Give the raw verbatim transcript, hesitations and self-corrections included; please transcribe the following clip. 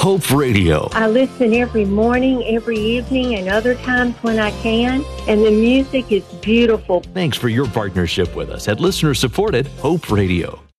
Hope Radio. I listen every morning, every evening, and other times when I can, and the music is beautiful. Thanks for your partnership with us at listener-supported Hope Radio.